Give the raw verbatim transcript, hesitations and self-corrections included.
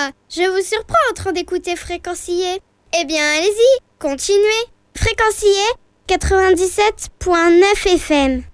Ah, je vous surprends en train d'écouter Fréquencier. Eh bien, allez-y, continuez. Fréquencier quatre-vingt-dix-sept point neuf F M.